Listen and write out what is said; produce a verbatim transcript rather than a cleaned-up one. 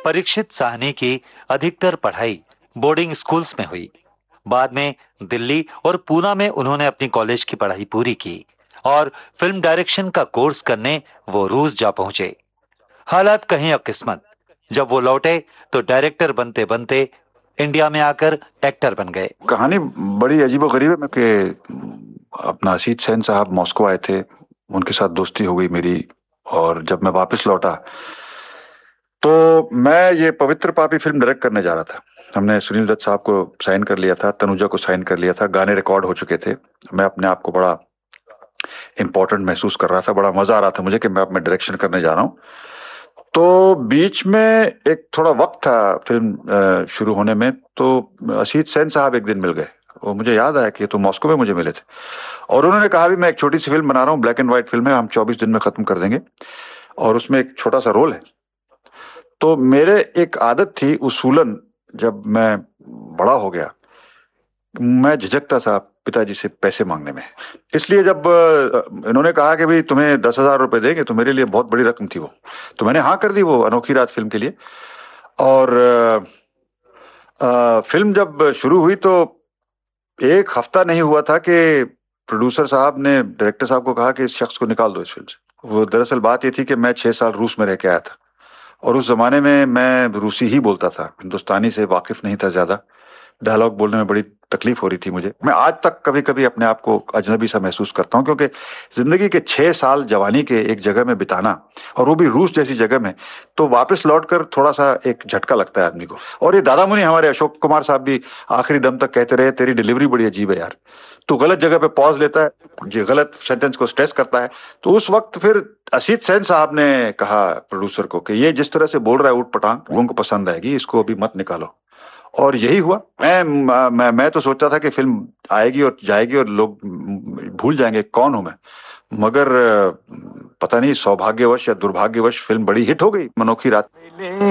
परीक्षित साहनी की अधिकतर पढ़ाई बोर्डिंग स्कूल्स में हुई। बाद में दिल्ली और पूना में उन्होंने अपनी कॉलेज की पढ़ाई पूरी की और फिल्म डायरेक्शन का कोर्स करने वो रूस जा पहुंचे। हालात कहीं अब किस्मत, जब वो लौटे तो डायरेक्टर बनते बनते इंडिया में आकर एक्टर बन गए। कहानी बड़ी अजीबोगरीब है कि अपना असीत सेन साहब मॉस्को आए थे, उनके साथ दोस्ती हो गई मेरी, और जब मैं वापस लौटा तो मैं ये पवित्र पापी फिल्म डायरेक्ट करने जा रहा था। हमने सुनील दत्त साहब को साइन कर लिया था, तनुजा को साइन कर लिया था, गाने रिकॉर्ड हो चुके थे। मैं अपने आप को बड़ा इंपॉर्टेंट महसूस कर रहा था, बड़ा मजा आ रहा था मुझे कि मैं अब मैं डायरेक्शन करने जा रहा हूँ। तो बीच में एक थोड़ा वक्त था फिल्म शुरू होने में, तो असीत सेन साहब एक दिन मिल गए। वो मुझे याद आया कि तो मॉस्को में मुझे मिले थे, और उन्होंने कहा भी मैं एक छोटी सी फिल्म बना रहा हूँ, ब्लैक एंड व्हाइट फिल्म है, हम चौबीस दिन में खत्म कर देंगे और उसमें एक छोटा सा रोल है। तो मेरे एक आदत थी उसूलन, जब मैं बड़ा हो गया मैं झिझकता था पिताजी से पैसे मांगने में। इसलिए जब इन्होंने कहा कि भाई तुम्हें दस हजार रुपए देंगे, तो मेरे लिए बहुत बड़ी रकम थी वो, तो मैंने हाँ कर दी वो अनोखी रात फिल्म के लिए। और आ, आ, फिल्म जब शुरू हुई तो एक हफ्ता नहीं हुआ था कि प्रोड्यूसर साहब ने डायरेक्टर साहब को कहा कि इस शख्स को निकाल दो इस फिल्म से। वो दरअसल बात ये थी कि मैं छह साल रूस में रह के आया था, और उस जमाने में मैं रूसी ही बोलता था, हिंदुस्तानी से वाकिफ नहीं था ज्यादा। डायलॉग बोलने में बड़ी तकलीफ हो रही थी मुझे। मैं आज तक कभी कभी अपने आप को अजनबी सा महसूस करता हूं, क्योंकि जिंदगी के छह साल जवानी के एक जगह में बिताना, और वो भी रूस जैसी जगह में, तो वापस लौटकर थोड़ा सा एक झटका लगता है आदमी को। और ये दादा मुनि हमारे अशोक कुमार साहब भी आखिरी दम तक कहते रहे तेरी डिलीवरी बड़ी अजीब है यार, तू गलत जगह पे पॉज लेता है, ये गलत सेंटेंस को स्ट्रेस करता है। तो उस वक्त फिर असीत सेन साहब ने कहा प्रोड्यूसर को कि ये जिस तरह से बोल रहा है ऊट पटांग, लोगों को पसंद आएगी, इसको अभी मत निकालो। और यही हुआ। मैं मैं मैं तो सोचता था कि फिल्म आएगी और जाएगी और लोग भूल जाएंगे कौन हूं मैं, मगर पता नहीं सौभाग्यवश या दुर्भाग्यवश फिल्म बड़ी हिट हो गई, अनोखी रात।